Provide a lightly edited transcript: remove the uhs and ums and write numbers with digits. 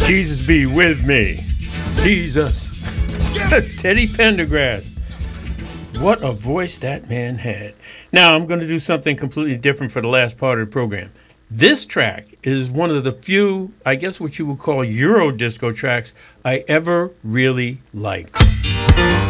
Jesus be with me. Jesus. Teddy Pendergrass. What a voice that man had. Now, I'm going to do something completely different for the last part of the program. This track is one of the few, I guess what you would call Euro disco tracks I ever really liked.